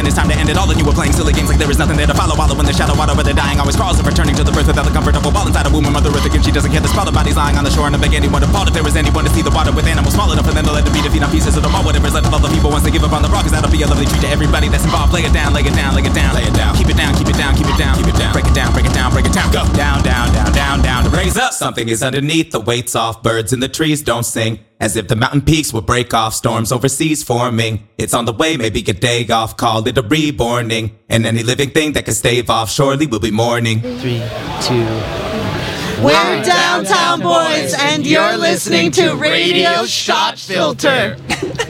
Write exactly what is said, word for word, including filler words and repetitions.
then it's time to end it all. And you were playing silly games like there is nothing there to follow. Wallow in the shadow, water where they're dying. Always crawls of returning to the birth without the comfort of a wall inside a womb of Mother Earth. Again, she doesn't care. The spell of bodies lying on the shore, and I beg anyone to fall if there is anyone to see the water with animals small enough for them to let it be to feed on pieces of the mall. Whatever's left of all the people once they give up on the rock, 'cause that'll be a lovely treat to everybody that's involved. Lay it down, lay it down, lay it down, lay it down. Keep it down, keep it down, keep it down, keep it down. Break it down, break it down, break it down. Go down, down, down, down, down. To raise up, something is underneath. The weight's off. Birds in the trees don't sing. As if the mountain peaks will break off. Storms overseas forming. It's on the way, maybe a day off. Call it a reborning. And any living thing that can stave off, surely will be mourning. Three, two. We're Downtown Boys, and you're listening to Radio Shot Filter.